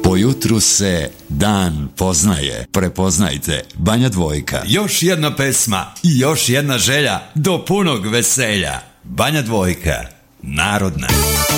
Po jutru se dan poznaje. Prepoznajte, Banja Dvojka. Još jedna pesma i još jedna želja do punog veselja. Banja Dvojka, narodna.